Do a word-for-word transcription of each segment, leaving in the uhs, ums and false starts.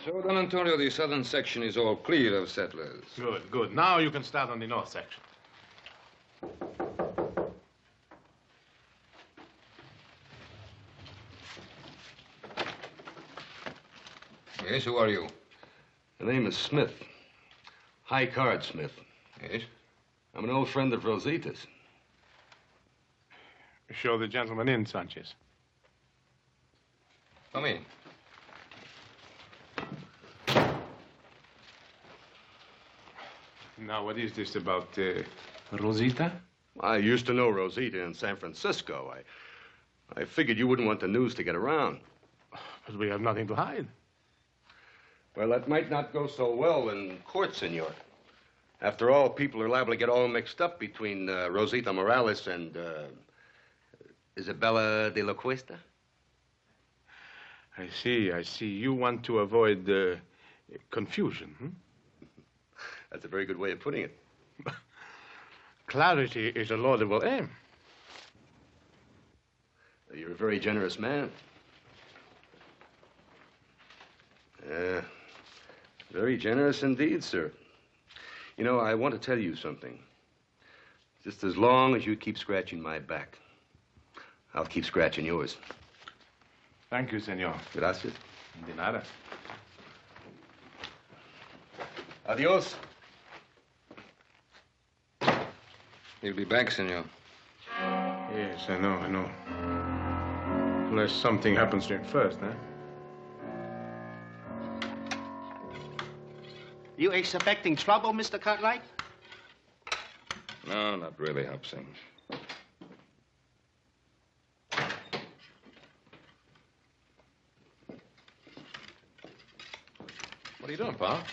So, Don Antonio, the southern section is all clear of settlers. Good, good. Now you can start on the north section. Yes, who are you? The name is Smith. High Card Smith. Yes? I'm an old friend of Rosita's. Show the gentleman in, Sanchez. Come in. Now, what is this about uh, Rosita? I used to know Rosita in San Francisco. I, I figured you wouldn't want the news to get around. But we have nothing to hide. Well, that might not go so well in court, senor. After all, people are liable to get all mixed up between uh, Rosita Morales and uh, Isabella de la Cuesta. I see, I see. You want to avoid uh, confusion, hmm? That's a very good way of putting it. Clarity is a laudable aim. You're a very generous man. Uh, very generous indeed, sir. You know, I want to tell you something. Just as long as you keep scratching my back, I'll keep scratching yours. Thank you, senor. Gracias. De nada. Adios. He'll be back, senor. Yes, I know, I know. Unless something happens to him first, huh? You expecting trouble, Mister Cartwright? No, not really, Hobson. What are you doing, Pa?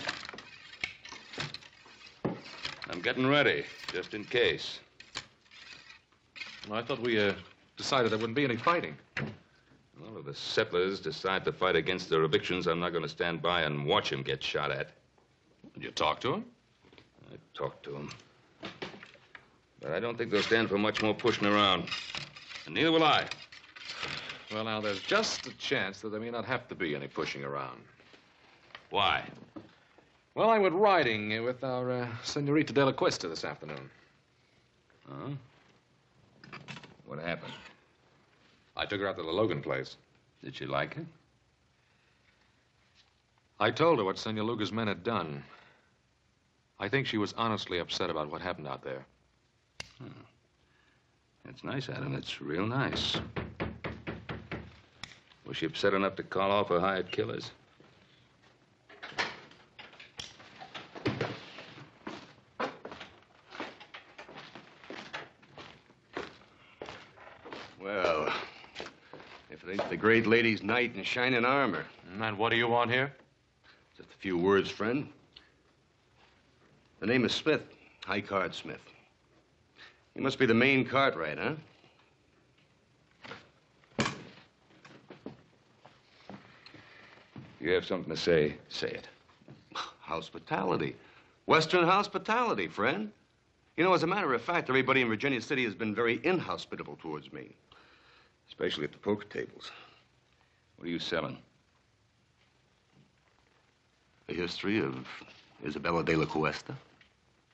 I'm getting ready, just in case. Well, I thought we uh, decided there wouldn't be any fighting. Well, if the settlers decide to fight against their evictions, I'm not going to stand by and watch him get shot at. Did you talk to him? I talked to him. But I don't think they'll stand for much more pushing around. And neither will I. Well, now, there's just a chance that there may not have to be any pushing around. Why? Well, I went riding with our uh, Senorita de la Cuesta this afternoon. Huh? What happened? I took her out to the Logan place. Did she like it? I told her what Senor Luga's men had done. I think she was honestly upset about what happened out there. Hmm. That's nice, Adam. It's real nice. Was she upset enough to call off her hired killers? Well, if it ain't the great lady's knight in shining armor. And what do you want here? Just a few words, friend. The name is Smith, High Card Smith. You must be the main Cartwright, huh? You have something to say, say it. Hospitality. Western hospitality, friend. You know, as a matter of fact, everybody in Virginia City has been very inhospitable towards me. Especially at the poker tables. What are you selling? The history of Isabella de la Cuesta.